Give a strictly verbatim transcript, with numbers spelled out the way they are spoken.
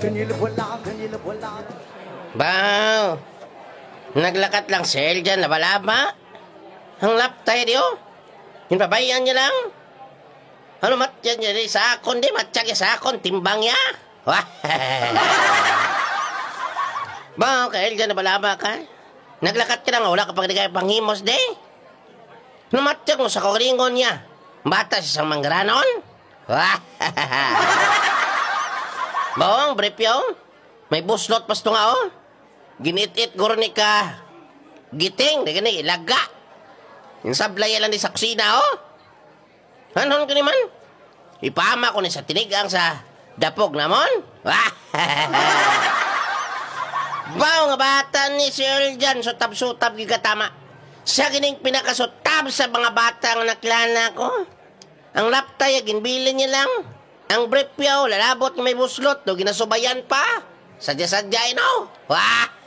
Bao, naglakat lang sel dyan, laba-laba. Ang laptay diyo. Yung pabayan niya lang. Ano matyan niya di sa akon di, matyak niya sa akon, timbang niya. Wah. Bao, kail dyan, laba-laba ka. Naglakat ka lang, wala ka pag di kayo panghimos di. Namatyak mo sa kuringon niya. Bata siya sa manggaranon. Wah. Bao, ang brief yaw. May buslot pas to nga oh. Ginit-it guro ni ka giting, di gani, ilaga. Yung sablay lang di sa kusina, oh. Ano ko naman? Ipama ko ni sa tinigang sa dapog namon. Bao nga bata ni si Earl dyan, sutab-sutab gigatama. Sa gining pinakasutab sa mga bata nga naklana ko. Ang laptay, ginbilin niya lang. Ang brief yaw, lalabot nga may buslot, do ginasubayan pa. Sadya-sadya, no? Wah!